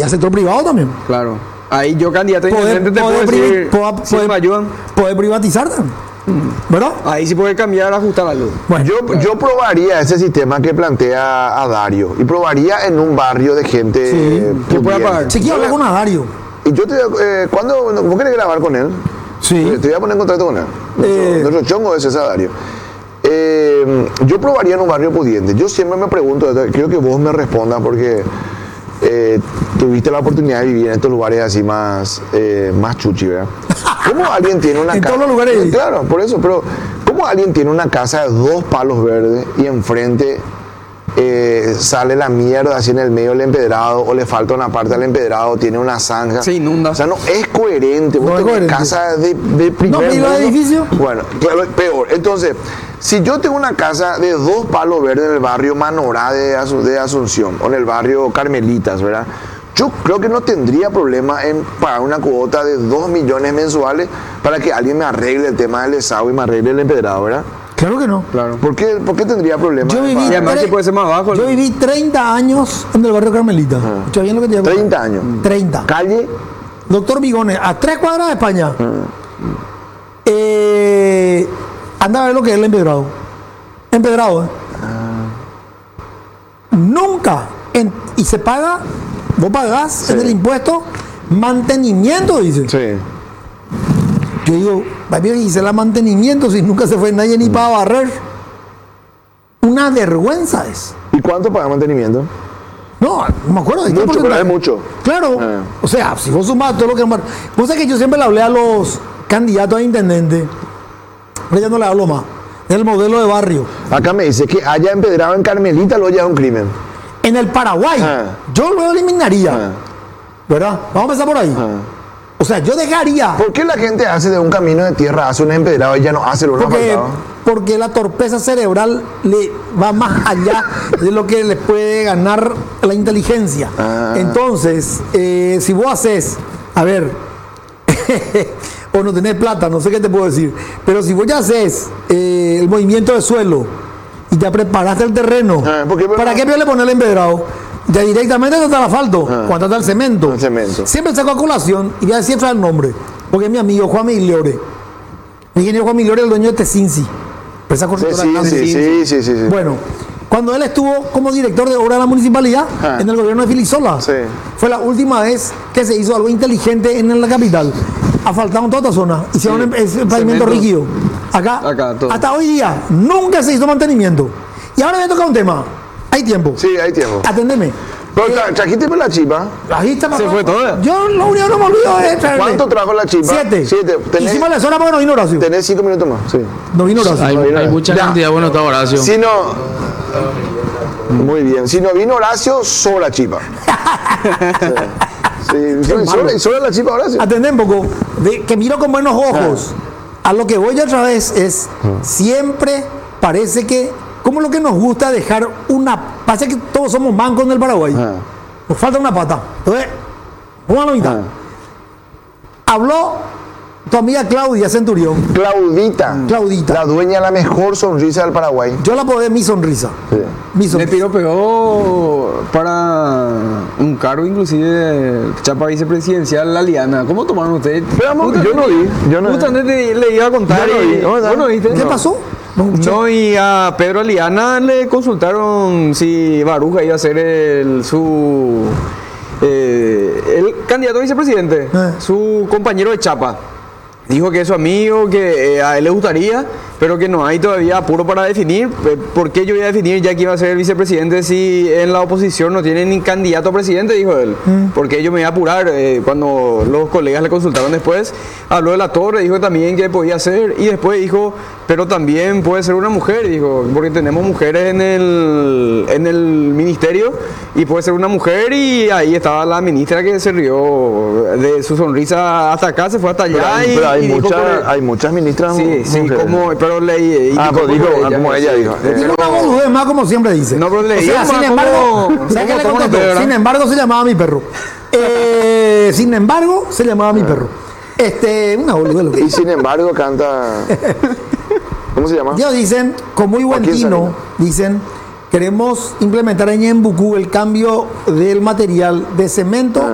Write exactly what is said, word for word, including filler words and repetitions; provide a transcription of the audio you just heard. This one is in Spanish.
al sector privado también. Claro. Ahí yo, candidato Poder, intendente, te puedo poder, decir, poder, si poder, me ayudan. poder privatizar también. ¿Verdad? Ahí sí puede cambiar, ajustar algo. Bueno, Yo, claro. yo probaría ese sistema que plantea a Dario y probaría en un barrio de gente Sí, eh, que pueda pudiente. pagar. si quiero hablar con Adario. Y yo te eh, ¿cuándo vos querés grabar con él? Sí. Te voy a poner en contacto con él. Nuestro, Eh. nuestro chongo es ese Dario. Eh, yo probaría en un barrio pudiente. Yo siempre me pregunto, quiero que vos me respondas porque eh, tuviste la oportunidad de vivir en estos lugares así más, eh, más chuchi, ¿verdad? ¿Cómo alguien tiene una En casa? todos los lugares. Claro, por eso, pero ¿cómo alguien tiene una casa de dos palos verdes y enfrente eh, sale la mierda así en el medio del empedrado o le falta una parte al empedrado, tiene una zanja? Se inunda. O sea, no es coherente. Vos No es tenés coherente. casa de, de primer ¿No, y los mundo. edificios? Bueno, claro, peor. Entonces, si yo tengo una casa de dos palos verdes en el barrio Manorá de, Asu- de Asunción o en el barrio Carmelitas, ¿verdad? Yo creo que no tendría problema en pagar una cuota de dos millones mensuales para que alguien me arregle el tema del desagüe y me arregle el empedrado, ¿verdad? Claro que no. Claro. ¿Por qué, por qué tendría problema? Yo en viví, Y pagar? además tre- que puede ser más bajo. yo viví treinta años en el barrio Carmelita. Escucha bien lo que te digo. treinta años. treinta. Calle, Doctor Bigones, a tres cuadras de España. Eh, anda a ver lo que es el empedrado. Empedrado, ¿eh? Nunca. en- y se paga, vos pagás Sí. en el impuesto mantenimiento, dice. sí. Yo digo, papi, y se la mantenimiento si nunca se fue nadie ni para barrer. Una vergüenza es. ¿Y cuánto paga mantenimiento? No, no me acuerdo de qué Mucho, pero porcentaje. es mucho. Claro, Ah. o sea, si vos sumás todo lo que... Vos sabés que yo siempre le hablé a los candidatos a intendente, pero ya no le hablo más, es el modelo de barrio. Acá me dice que haya empedrado en Carmelita lo ya es un crimen. En el Paraguay, Ah. yo lo eliminaría, Ah. ¿verdad? Vamos a empezar por ahí. Ah. O sea, yo dejaría, ¿Por qué la gente hace de un camino de tierra, hace un empedrado y ya no hace lo que porque, faltaba? porque la torpeza cerebral le va más allá de lo que le puede ganar la inteligencia. Ah. Entonces, eh, si vos haces, a ver, o no tenés plata, no sé qué te puedo decir, pero si vos ya haces eh, el movimiento de suelo y ya preparaste el terreno, Ah, ¿por qué? ¿para qué le poner el empedrado? Ya directamente no está el asfalto, Ah. cuando está el cemento. El cemento. Siempre saco a colación y voy a decir el nombre, porque es mi amigo Juan Migliore. El ingeniero Juan Migliore es el dueño de Tesinci, empresa Sí, constructora sí, grande. sí, sí, sí, sí, sí. Bueno, cuando él estuvo como director de obra de la municipalidad Ah. en el gobierno de Filisola, Sí. fue la última vez que se hizo algo inteligente en la capital. Asfaltaron toda esta zona, hicieron Sí. un es- pavimento Cemento. rígido. Acá, Acá, todo. hasta hoy día, nunca se hizo mantenimiento. Y ahora me toca un tema. Hay tiempo. Sí, hay tiempo. Atendeme. Pero tra- trajiste por la chipa. Ahí está Se papá. fue toda. Yo lo único que no me olvido es traerle. ¿Cuánto trajo la chipa? Siete. Siete. Tenés, Hicimos la zona porque no vino Horacio. tenés cinco minutos más. Sí. No vino Horacio. Hay, No, mira. hay mucha Ya. cantidad, bueno, está Horacio. Si no. Muy bien. Si no vino Horacio, sobra chipa. Sí. Sí, malo. sobra, y sobra la chipa Horacio. Atendé un poco, de, que miro con buenos ojos. A lo que voy otra vez es, siempre parece que, como lo que nos gusta dejar una, parece que todos somos mancos en el Paraguay. Ah. Nos falta una pata. Entonces, vamos a la mitad. Ah. Habló tu amiga Claudia Centurión. Claudita. Claudita. La dueña de la mejor sonrisa del Paraguay. Yo la apodé mi sonrisa. Sí. Mi Le sonrisa. tiró, pegó para un cargo, inclusive chapa vicepresidencial, la Liana. ¿Cómo tomaron ustedes? Pero, amor, yo no vi, yo no vi. Justamente le iba a contar. Yo no vi. y- ¿Cómo está? ¿Vos no viste? ¿Qué No. pasó? No escuché. No, y a Pedro Liana le consultaron si Baruja iba a ser el, su eh, el candidato a vicepresidente, Eh. su compañero de chapa. Dijo que es su amigo, que eh, a él le gustaría, pero que no hay todavía apuro para definir. Eh, ¿Por qué yo voy a definir ya que iba a ser el vicepresidente si en la oposición no tienen ni candidato a presidente? Dijo él. Porque yo me voy a apurar. Eh, cuando los colegas le consultaron después, habló de la Torre, dijo también que podía ser, y después dijo, pero también puede ser una mujer, dijo, porque tenemos mujeres en el, en el ministerio, y puede ser una mujer, y ahí estaba la ministra que se rió de su sonrisa hasta acá, se fue hasta allá. Pero hay, y- pero hay y dijo muchas, por- hay muchas ministras. Sí, sí, mujeres. como, pero le Ah, pues dijo, por como ella sí. dijo. Tiene una boludez más, como siempre dice. No, pero le O digo sea, más sin como- embargo, como ¿sabes qué le toman contesto? ustedes, ¿verdad? Sin embargo, se llamaba mi perro. Eh, sin embargo, se llamaba mi perro. Este, una boludez lo que Y sin embargo canta. ¿Cómo se llama? ellos dicen, con muy buen Joaquín tino, Sabina. dicen, queremos implementar en Ñembucú el cambio del material de cemento